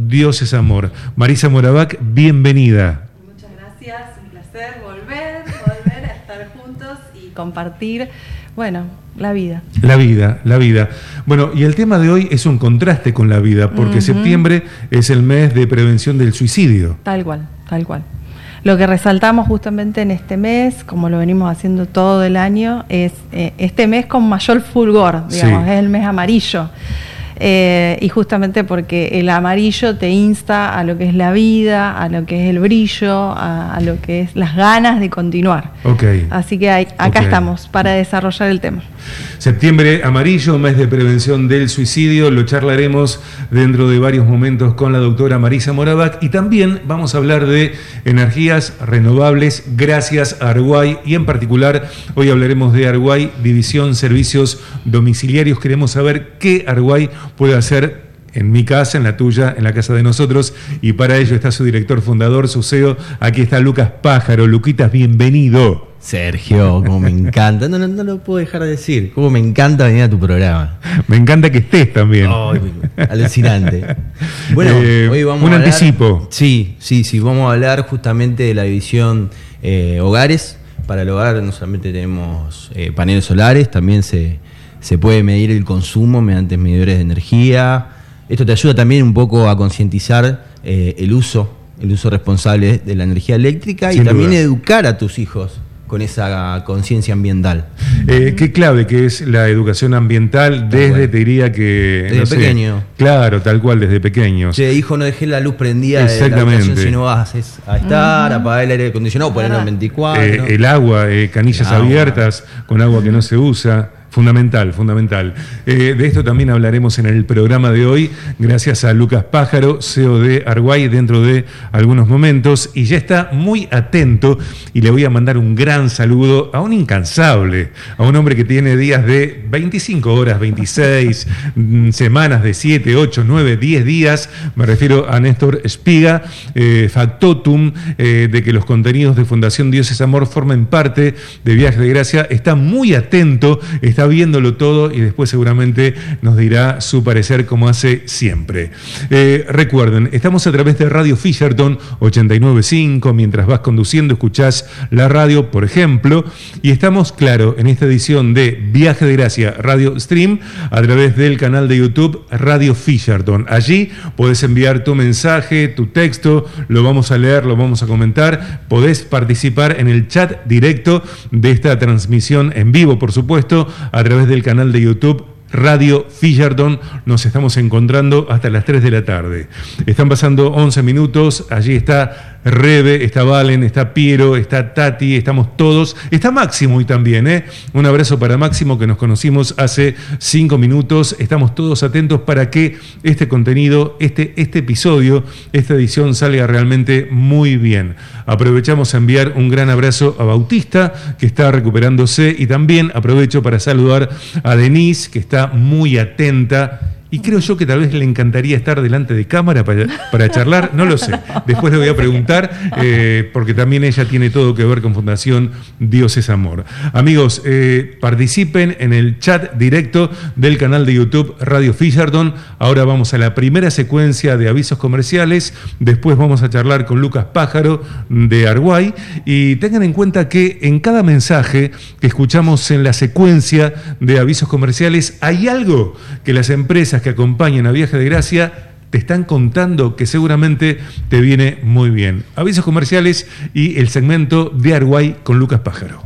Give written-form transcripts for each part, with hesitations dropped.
Dios es Amor. Marisa Moravec, bienvenida. Muchas gracias, un placer volver a estar juntos y compartir, la vida. La vida. Bueno, y el tema de hoy es un contraste con la vida, porque septiembre es el mes de prevención del suicidio. Tal cual. Lo que resaltamos justamente en este mes, como lo venimos haciendo todo el año, es este mes con mayor fulgor, digamos, sí. Es el mes amarillo. Y justamente porque el amarillo te insta a lo que es la vida, a lo que es el brillo, a lo que es las ganas de continuar. Así que acá estamos para desarrollar el tema. Septiembre amarillo, mes de prevención del suicidio, lo charlaremos dentro de varios momentos con la doctora Marisa Moravec, y también vamos a hablar de energías renovables gracias a Arway, y en particular hoy hablaremos de Arway División Servicios Domiciliarios. Queremos saber qué Arway puede hacer en mi casa, en la tuya, en la casa de nosotros, y para ello está su director fundador, su CEO. Aquí está Lucas Pájaro. Luquitas, bienvenido. Sergio, como me encanta, no lo puedo dejar de decir, como me encanta venir a tu programa. Me encanta que estés también. Alucinante. Bueno, hoy vamos a hablar, anticipo. Sí, vamos a hablar justamente de la división hogares. Para el hogar no solamente tenemos paneles solares, también se puede medir el consumo mediante medidores de energía. Esto te ayuda también un poco a concientizar el uso responsable de la energía eléctrica, y también educar a tus hijos con esa conciencia ambiental. Qué clave que es la educación ambiental desde, te diría que... Desde pequeño. Claro, tal cual, desde pequeños. Hijo, no dejé la luz prendida de la habitación si no vas a estar, apagar el aire acondicionado, ponerlo en 24. El agua, canillas abiertas con agua que no se usa. Fundamental. De esto también hablaremos en el programa de hoy, gracias a Lucas Pájaro, CEO de Arway, dentro de algunos momentos, y ya está muy atento, y le voy a mandar un gran saludo a un incansable, a un hombre que tiene días de 25 horas, 26, semanas de 7, 8, 9, 10 días, me refiero a Néstor Espiga, factotum de que los contenidos de Fundación Dios es Amor formen parte de Viaje de Gracia. Está muy atento, está viéndolo todo, y después seguramente nos dirá su parecer, como hace siempre. Recuerden, estamos a través de Radio Fisherton 89.5, mientras vas conduciendo escuchás la radio, por ejemplo, y estamos, claro, en esta edición de Viaje de Gracia Radio Stream a través del canal de YouTube Radio Fisherton. Allí podés enviar tu mensaje, tu texto, lo vamos a leer, lo vamos a comentar, podés participar en el chat directo de esta transmisión en vivo, por supuesto, a través del canal de YouTube Radio Fisherton. Nos estamos encontrando hasta las 3 de la tarde. Están pasando 11 minutos. Allí está Rebe, está Valen, está Piero, está Tati, estamos todos. Está Máximo y también, un abrazo para Máximo, que nos conocimos hace 5 minutos. Estamos todos atentos para que este contenido, este episodio, esta edición salga realmente muy bien. Aprovechamos a enviar un gran abrazo a Bautista, que está recuperándose, y también aprovecho para saludar a Denise, que está muy atenta. Y creo yo que tal vez le encantaría estar delante de cámara para charlar, no lo sé. Después le voy a preguntar, porque también ella tiene todo que ver con Fundación Dios es Amor. Amigos, participen en el chat directo del canal de YouTube Radio Fisherton. Ahora vamos a la primera secuencia de avisos comerciales. Después vamos a charlar con Lucas Pájaro de Arway. Y tengan en cuenta que en cada mensaje que escuchamos en la secuencia de avisos comerciales hay algo que las empresas que acompañan a Viaje de Gracia te están contando que seguramente te viene muy bien. Avisos comerciales y el segmento de Arway con Lucas Pájaro.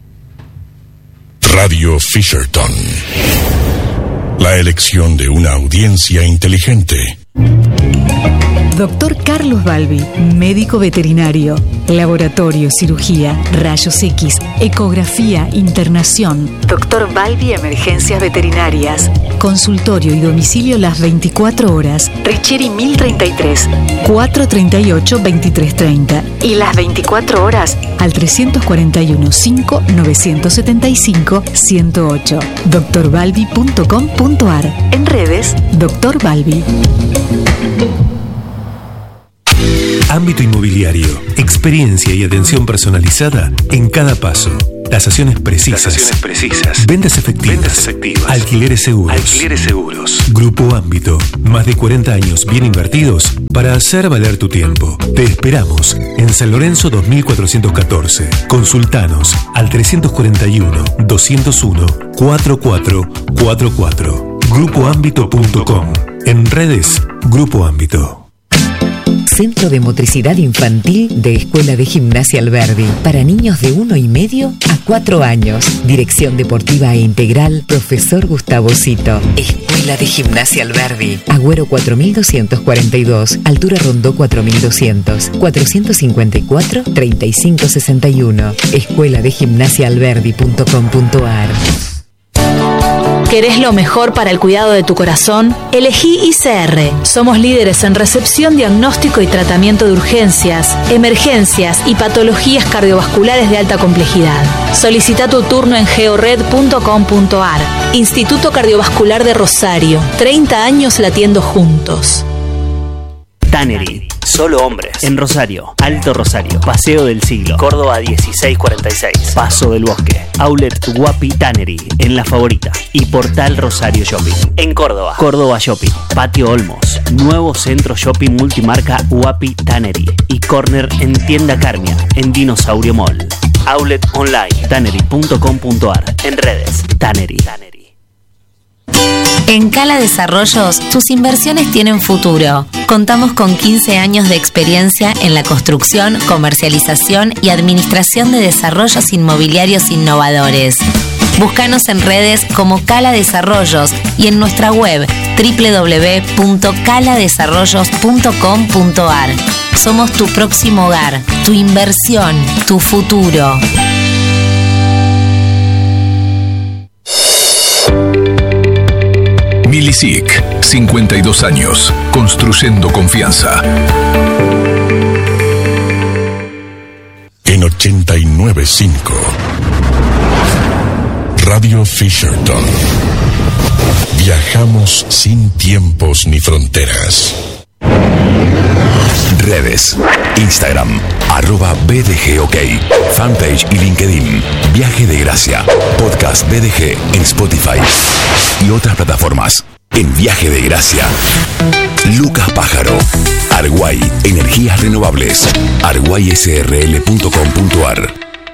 Radio Fisherton. La elección de una audiencia inteligente. Doctor Carlos Balbi, médico veterinario, laboratorio, cirugía, rayos X, ecografía, internación. Doctor Balbi, emergencias veterinarias, consultorio y domicilio las 24 horas. Richieri 1033, 438-2330 y las 24 horas al 341-5-975-108. drbalbi.com.ar. En redes, Doctor Balbi. Ámbito inmobiliario, experiencia y atención personalizada en cada paso. Tasaciones precisas. Ventas efectivas. Alquileres seguros. Grupo Ámbito. Más de 40 años bien invertidos para hacer valer tu tiempo. Te esperamos en San Lorenzo 2414. Consultanos al 341-201-4444. Grupoámbito.com. En redes, Grupo Ámbito. Centro de Motricidad Infantil de Escuela de Gimnasia Alberdi. Para niños de 1,5 a 4 años. Dirección Deportiva e Integral, Profesor Gustavo Cito. Escuela de Gimnasia Alberdi. Agüero 4242. Altura Rondó 4200. 454-3561. escueladegimnasiaalberdi.com.ar. ¿Querés lo mejor para el cuidado de tu corazón? Elegí ICR. Somos líderes en recepción, diagnóstico y tratamiento de urgencias, emergencias y patologías cardiovasculares de alta complejidad. Solicita tu turno en geored.com.ar. Instituto Cardiovascular de Rosario. 30 años latiendo juntos. Tannery, solo hombres, en Rosario, Alto Rosario, Paseo del Siglo, Córdoba 1646, Paso del Bosque, Outlet Guapi Tannery, en La Favorita, y Portal Rosario Shopping. En Córdoba, Córdoba Shopping, Patio Olmos, nuevo centro shopping multimarca Guapi Tannery, y corner en Tienda Carmia, en Dinosaurio Mall. Outlet online, tannery.com.ar, en redes, Tannery. En Cala Desarrollos, tus inversiones tienen futuro. Contamos con 15 años de experiencia en la construcción, comercialización y administración de desarrollos inmobiliarios innovadores. Búscanos en redes como Cala Desarrollos y en nuestra web www.caladesarrollos.com.ar. Somos tu próximo hogar, tu inversión, tu futuro. Milisic, 52 años, construyendo confianza. En 89.5 Radio Fisherton. Viajamos sin tiempos ni fronteras. Redes, Instagram, @BDGOK, fanpage y LinkedIn, Viaje de Gracia, podcast BDG en Spotify y otras plataformas. En Viaje de Gracia, Lucas Pájaro, Arguay, Energías Renovables, arguaysrl.com.ar.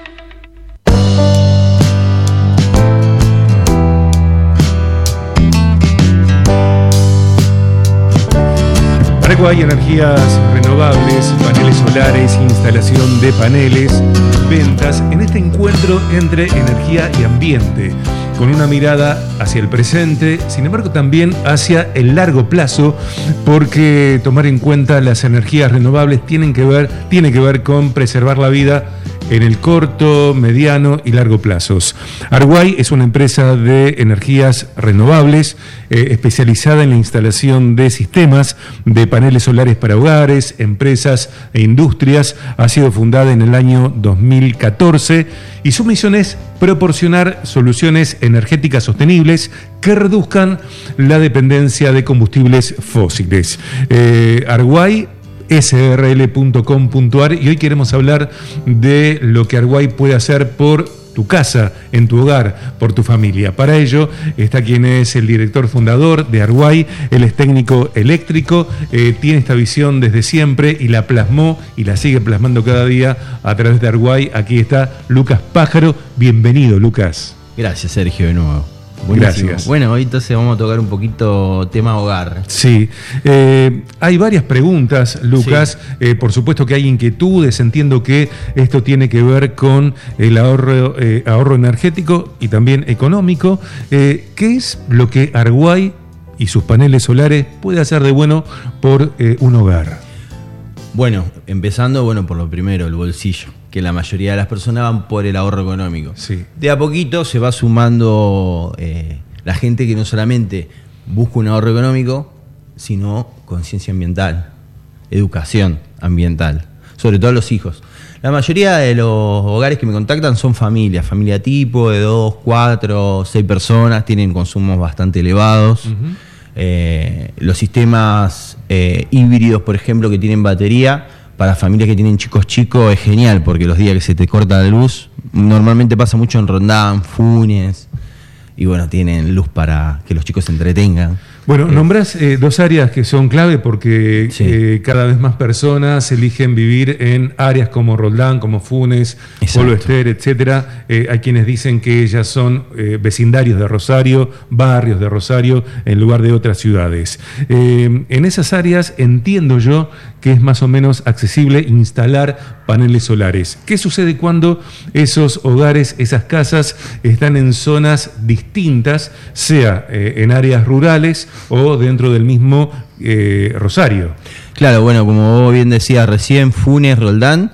Arguay, energías renovables, paneles solares, instalación de paneles, ventas, en este encuentro entre energía y ambiente, con una mirada hacia el presente, sin embargo también hacia el largo plazo, porque tomar en cuenta las energías renovables tiene que ver con preservar la vida en el corto, mediano y largo plazos. Arguay es una empresa de energías renovables especializada en la instalación de sistemas de paneles solares para hogares, empresas e industrias. Ha sido fundada en el año 2014 y su misión es proporcionar soluciones energéticas sostenibles que reduzcan la dependencia de combustibles fósiles. Arguay, srl.com.ar, y hoy queremos hablar de lo que Arguay puede hacer por tu casa, en tu hogar, por tu familia. Para ello está quien es el director fundador de Arguay. Él es técnico eléctrico, tiene esta visión desde siempre y la plasmó y la sigue plasmando cada día a través de Arguay. Aquí está Lucas Pájaro. Bienvenido, Lucas. Gracias, Sergio, de nuevo. Buenísimo. Gracias. Bueno, hoy entonces vamos a tocar un poquito tema hogar. Sí, hay varias preguntas, Lucas. Sí. Por supuesto que hay inquietudes. Entiendo que esto tiene que ver con el ahorro energético y también económico. ¿Qué es lo que Arguay y sus paneles solares puede hacer de bueno por un hogar? Bueno, empezando por lo primero, el bolsillo, que la mayoría de las personas van por el ahorro económico. Sí. De a poquito se va sumando la gente que no solamente busca un ahorro económico, sino conciencia ambiental, educación ambiental, sobre todo los hijos. La mayoría de los hogares que me contactan son familia tipo de 2, 4, 6 personas, tienen consumos bastante elevados. Uh-huh. Los sistemas híbridos, por ejemplo, que tienen batería, para familias que tienen chicos es genial, porque los días que se te corta la luz, normalmente pasa mucho en Roldán, Funes, y bueno, tienen luz para que los chicos se entretengan. Bueno, nombrás dos áreas que son clave porque cada vez más personas eligen vivir en áreas como Roldán, como Funes, Polo Ester, etcétera. Hay quienes dicen que ellas son vecindarios de Rosario, barrios de Rosario, en lugar de otras ciudades. En esas áreas entiendo yo que es más o menos accesible instalar paneles solares. ¿Qué sucede cuando esos hogares, esas casas, están en zonas distintas, sea en áreas rurales o dentro del mismo Rosario? Claro, bueno, como vos bien decías recién, Funes, Roldán,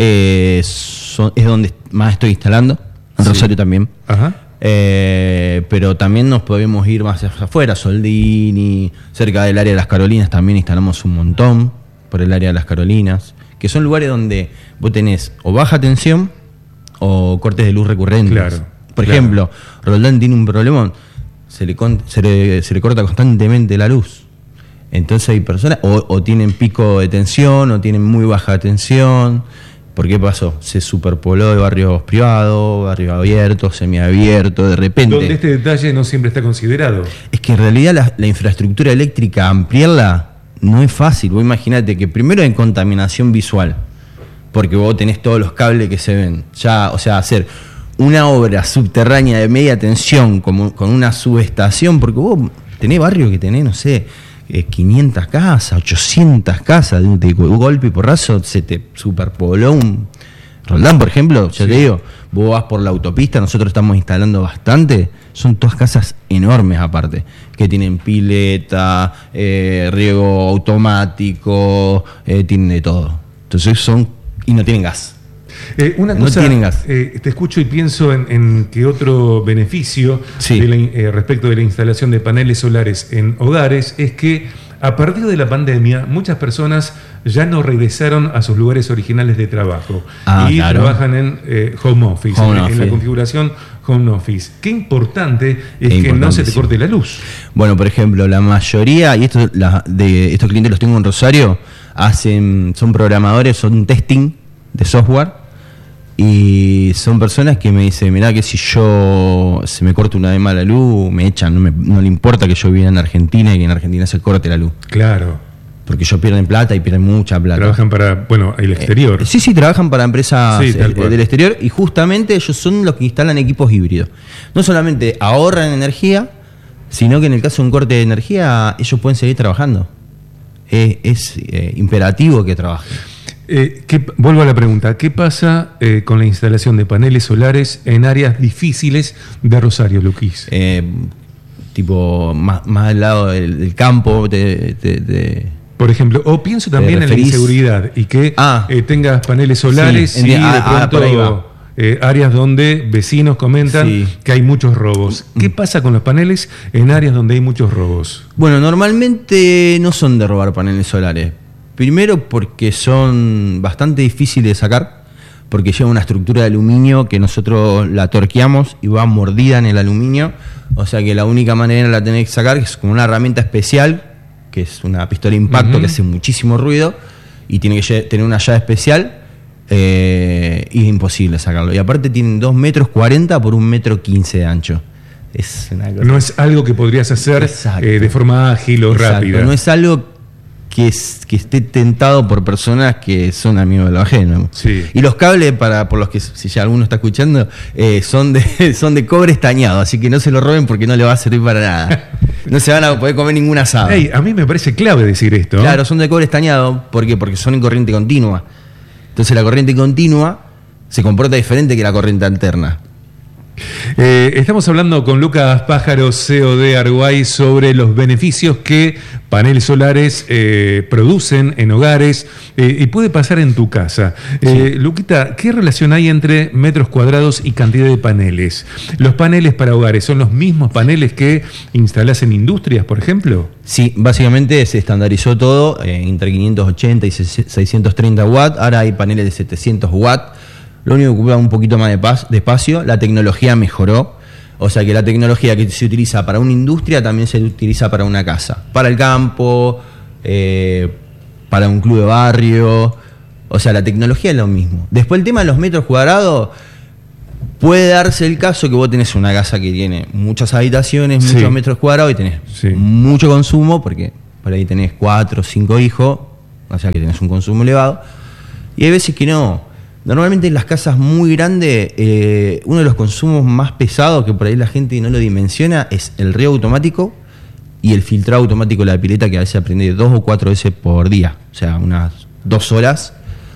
es donde más estoy instalando, en Rosario también. Ajá. Pero también nos podemos ir más afuera, Soldini, cerca del área de las Carolinas también instalamos un montón, por el área de las Carolinas, que son lugares donde vos tenés o baja tensión o cortes de luz recurrentes. Claro, por ejemplo, Roldán tiene un problema, se le corta constantemente la luz. Entonces hay personas, o tienen pico de tensión, o tienen muy baja tensión. ¿Por qué pasó? Se superpobló de barrios privados, barrios abiertos, semiabiertos, de repente. Donde este detalle no siempre está considerado. Es que en realidad la infraestructura eléctrica, ampliarla, no es fácil. Vos imaginate que primero hay contaminación visual, porque vos tenés todos los cables que se ven. Ya, o sea, hacer una obra subterránea de media tensión con una subestación, porque vos tenés barrio que tenés, no sé, 500 casas, 800 casas, de golpe y porrazo se te superpobló un Roldán, por ejemplo, ya te digo, vos vas por la autopista, nosotros estamos instalando bastante, son todas casas enormes aparte, que tienen pileta, riego automático, tienen de todo. Entonces y no tienen gas. Una cosa, no tienen gas. Te escucho y pienso en que otro beneficio respecto de la instalación de paneles solares en hogares es que a partir de la pandemia muchas personas ya no regresaron a sus lugares originales de trabajo y trabajan en home office, en la configuración home office. Qué importante es que no se te corte la luz. Bueno, por ejemplo, la mayoría, y de estos clientes los tengo en Rosario, son programadores, son testing de software. Y son personas que me dicen, mirá que si se me corta una vez más la luz, me echan, no le importa que yo viva en Argentina y que en Argentina se corte la luz. Claro. Porque ellos pierden plata y pierden mucha plata. Trabajan para, el exterior. Sí, trabajan para empresas del exterior y justamente ellos son los que instalan equipos híbridos. No solamente ahorran energía, sino que en el caso de un corte de energía, ellos pueden seguir trabajando. Es imperativo que trabajen. Vuelvo a la pregunta, ¿qué pasa con la instalación de paneles solares en áreas difíciles de Rosario, Luquís? Tipo más al lado del campo, por ejemplo, o pienso también en la inseguridad y que tengas paneles solares y de pronto áreas donde vecinos comentan que hay muchos robos. ¿Qué pasa con los paneles en áreas donde hay muchos robos? Bueno, normalmente no son de robar paneles solares. Primero porque son bastante difíciles de sacar, porque lleva una estructura de aluminio que nosotros la torqueamos y va mordida en el aluminio, o sea que la única manera de la tener que sacar es con una herramienta especial, que es una pistola de impacto que hace muchísimo ruido y tiene que tener una llave especial y es imposible sacarlo. Y aparte tienen 2,40 metros por 1,15 metros de ancho. No es algo que podrías hacer de forma ágil o rápida. No es algo que esté tentado por personas que son amigos de lo ajeno. Sí. Y los cables, por los que si ya alguno está escuchando, son de cobre estañado, así que no se lo roben porque no le va a servir para nada. No se van a poder comer ningún asado. A mí me parece clave decir esto. Claro, son de cobre estañado, ¿por qué? Porque son en corriente continua. Entonces la corriente continua se comporta diferente que la corriente alterna. Estamos hablando con Lucas Pájaro, CEO de Arguay, sobre los beneficios que paneles solares producen en hogares y puede pasar en tu casa. Luquita, ¿qué relación hay entre metros cuadrados y cantidad de paneles? ¿Los paneles para hogares son los mismos paneles que instalás en industrias, por ejemplo? Sí, básicamente se estandarizó todo entre 580 y 630 watts. Ahora hay paneles de 700 watts. Lo único que ocupa un poquito más de espacio, la tecnología mejoró, o sea que la tecnología que se utiliza para una industria también se utiliza para una casa, para el campo, para un club de barrio, O sea, la tecnología es lo mismo. Después el tema de los metros cuadrados, puede darse el caso que vos tenés una casa que tiene muchas habitaciones, muchos metros cuadrados y tenés mucho consumo, porque por ahí tenés 4 o 5 hijos, o sea que tenés un consumo elevado. Y hay veces que no. Normalmente en las casas muy grandes, uno de los consumos más pesados que por ahí la gente no lo dimensiona es el riego automático y el filtrado automático de la pileta, que a veces prende 2 o 4 veces por día, o sea, unas 2 horas.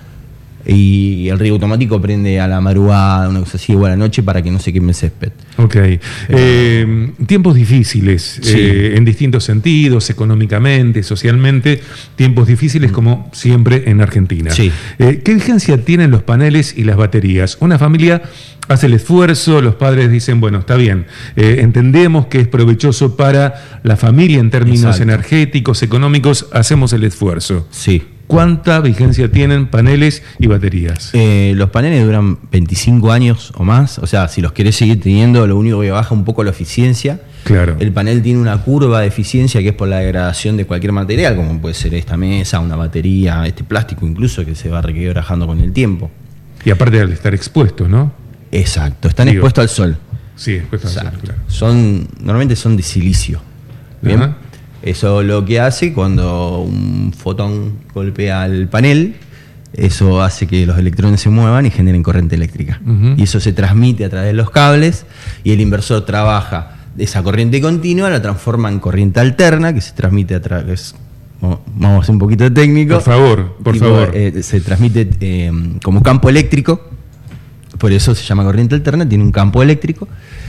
Y el riego automático prende a la madrugada, una cosa así, o a la noche, para que no se queme el césped. Ok. Tiempos difíciles, en distintos sentidos, económicamente, socialmente, tiempos difíciles como siempre en Argentina. Sí. ¿Qué vigencia tienen los paneles y las baterías? Una familia hace el esfuerzo, los padres dicen, bueno, está bien, entendemos que es provechoso para la familia en términos energéticos, económicos, hacemos el esfuerzo. Sí. ¿Cuánta vigencia tienen paneles y baterías? Los paneles duran 25 años o más, o sea, si los querés seguir teniendo, lo único que baja un poco la eficiencia. Claro. El panel tiene una curva de eficiencia que es por la degradación de cualquier material, como puede ser esta mesa, una batería, este plástico incluso, que se va requebrajando con el tiempo. Y aparte de estar expuestos, ¿no? Exacto, están expuestos al sol. Sí, expuestos al sol, claro. Normalmente son de silicio. ¿Bien? Ajá. Eso lo que hace cuando un fotón golpea el panel, eso hace que los electrones se muevan y generen corriente eléctrica. Y eso se transmite a través de los cables y el inversor trabaja de esa corriente continua, la transforma en corriente alterna, que se transmite a través... Vamos a hacer un poquito de técnico. Por favor. Se transmite como campo eléctrico, por eso se llama corriente alterna, tiene un campo eléctrico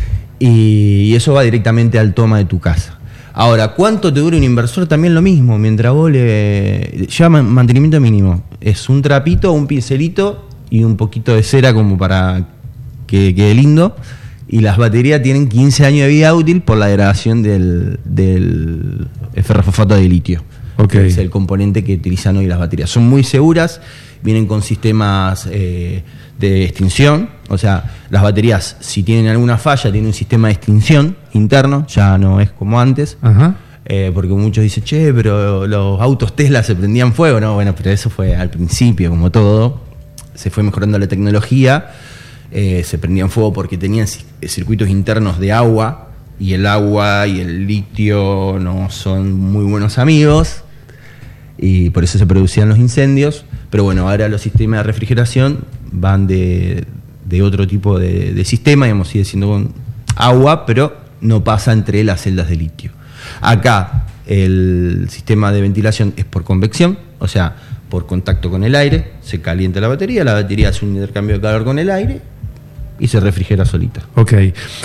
y eso va directamente al toma de tu casa. Ahora, ¿cuánto te dura un inversor? También lo mismo, mientras vos le lleva mantenimiento mínimo. Es un trapito, un pincelito y un poquito de cera como para que quede lindo. Y las baterías tienen 15 años de vida útil por la degradación del ferrofosfato de litio. Que es el componente que utilizan hoy las baterías. Son muy seguras, vienen con sistemas de extinción. O sea, las baterías, si tienen alguna falla, tienen un sistema de extinción interno, ya no es como antes. Ajá. Porque muchos dicen, pero los autos Tesla se prendían fuego. No, bueno, pero eso fue al principio, como todo. Se fue mejorando la tecnología, se prendían fuego porque tenían circuitos internos de agua, y el agua y el litio no son muy buenos amigos, y por eso se producían los incendios. Pero bueno, ahora los sistemas de refrigeración van de otro tipo de sistema, digamos, sigue siendo con agua, pero no pasa entre las celdas de litio. Acá el sistema de ventilación es por convección, o sea, por contacto con el aire, se calienta la batería hace un intercambio de calor con el aire y se refrigera solita. Ok.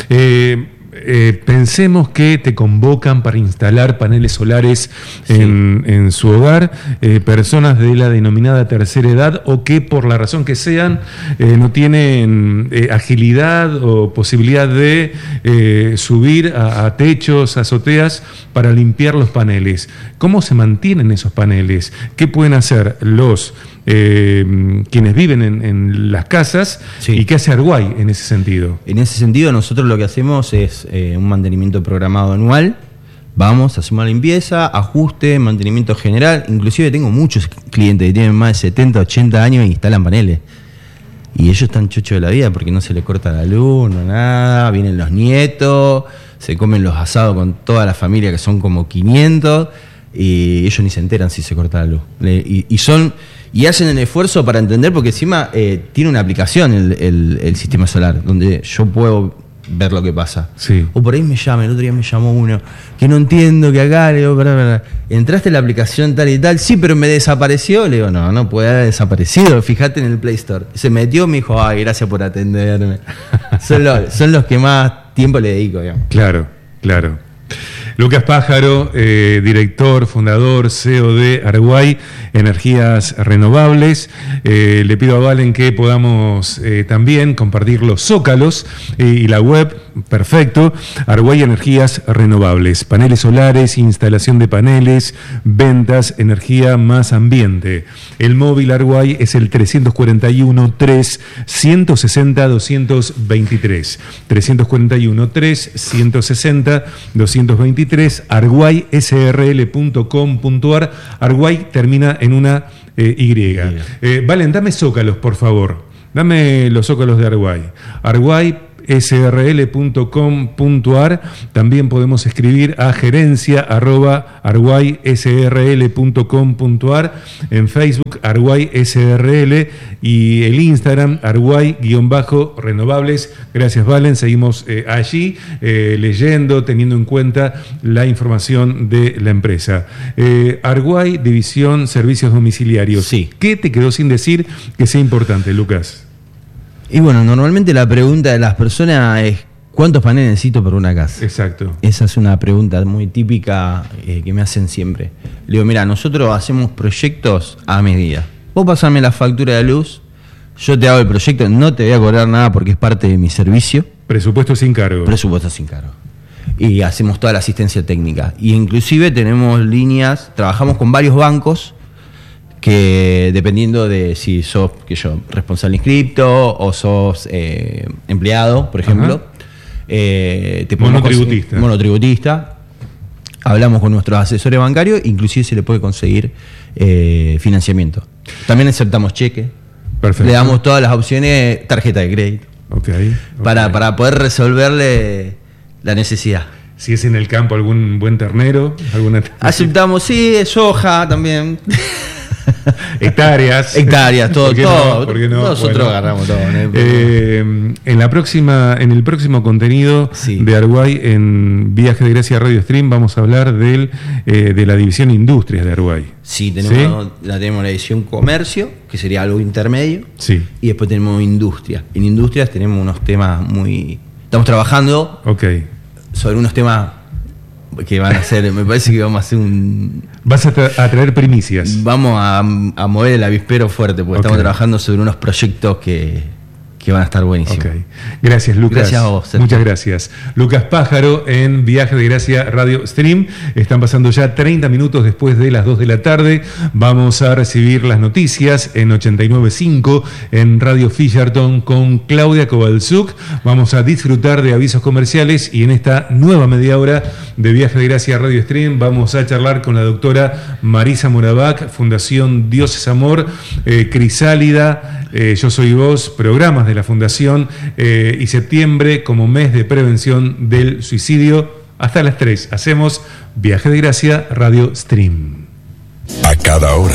Pensemos que te convocan para instalar paneles solares en su hogar, personas de la denominada tercera edad o que por la razón que sean no tienen agilidad o posibilidad de subir a techos, azoteas para limpiar los paneles. ¿Cómo se mantienen esos paneles? ¿Qué pueden hacer los quienes viven en las casas? ¿Y qué hace Argüay en ese sentido? En ese sentido, nosotros lo que hacemos es un mantenimiento programado anual. Vamos, hacemos la limpieza, ajuste, mantenimiento general. Inclusive tengo muchos clientes que tienen más de 70, 80 años y instalan paneles. Y ellos están chochos de la vida porque no se les corta la luz, no nada. Vienen los nietos, se comen los asados con toda la familia, que son como 500, y ellos ni se enteran si se corta la luz. Y hacen el esfuerzo para entender, porque encima tiene una aplicación el sistema solar, donde yo puedo ver lo que pasa. O por ahí me llama, el otro día me llamó uno, que no entiendo, que acá, le digo, entraste en la aplicación tal y tal, sí, pero me desapareció. Le digo, no puede haber desaparecido, fíjate en el Play Store. Se metió, me dijo, ay, gracias por atenderme. son los que más tiempo le dedico, digamos. Claro. Lucas Pájaro, director, fundador, CEO de Argüay Energías Renovables. Le pido a Valen que podamos también compartir los zócalos y la web. Perfecto. Argüay Energías Renovables. Paneles solares, instalación de paneles, ventas, energía más ambiente. El móvil Argüay es el 341-3-160-223. 341-3-160-223. argüaysrl.com.ar. Argüay termina en una Valen, dame zócalos, por favor. Dame los zócalos de Arguay. arguaysrl.com.ar. También podemos escribir a gerencia@arguaysrl.com.ar. En Facebook, Arguay SRL, y el Instagram, Arguay_renovables. Gracias, Valen. Seguimos allí leyendo, teniendo en cuenta la información de la empresa. Arguay, División Servicios Domiciliarios. Sí. ¿Qué te quedó sin decir que sea importante, Lucas? Y bueno, normalmente la pregunta de las personas es: ¿cuántos paneles necesito para una casa? Exacto. Esa es una pregunta muy típica que me hacen siempre. Le digo, mira, nosotros hacemos proyectos a medida. Vos pasame la factura de luz, yo te hago el proyecto, no te voy a cobrar nada porque es parte de mi servicio. Presupuesto sin cargo. Presupuesto sin cargo. Y hacemos toda la asistencia técnica. Y inclusive tenemos líneas, trabajamos con varios bancos que, dependiendo de si sos responsable inscripto o sos empleado, por ejemplo, te monotributista. Hablamos con nuestros asesores bancarios, inclusive se le puede conseguir financiamiento. También aceptamos cheque. Perfecto. Le damos todas las opciones, tarjeta de crédito. Para poder resolverle la necesidad. Si es en el campo algún buen ternero, aceptamos, sí, soja también. Hectáreas, todo. ¿Por qué no? Nosotros agarramos todo. En el próximo contenido de Arguay, en Viaje de Gracia Radio Stream, vamos a hablar de la división Industrias de Arguay. Sí, tenemos la división Comercio, que sería algo intermedio. Sí. Y después tenemos Industria. En Industrias tenemos unos temas estamos trabajando sobre unos temas que van a ser, me parece que vamos a hacer Vas a traer primicias. Vamos a mover el avispero fuerte, porque estamos trabajando sobre unos proyectos que van a estar buenísimos. Gracias, Lucas. Gracias a vos, Sergio. Muchas gracias. Lucas Pájaro en Viaje de Gracia Radio Stream. Están pasando ya 30 minutos después de las 2 de la tarde. Vamos a recibir las noticias en 89.5 en Radio Fisherton con Claudia Kovalchuk. Vamos a disfrutar de avisos comerciales, y en esta nueva media hora de Viaje de Gracia Radio Stream vamos a charlar con la doctora Marisa Moravec, Fundación Dios es Amor, Crisálida, Yo Soy Vos, programas de la Fundación, y septiembre como mes de prevención del suicidio. Hasta las 3 hacemos Viaje de Gracia Radio Stream. A cada hora,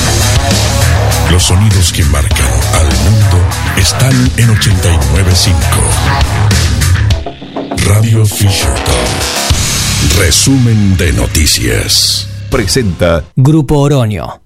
los sonidos que marcan al mundo están en 89.5. Radio Fisherton. Resumen de noticias. Presenta Grupo Oroño.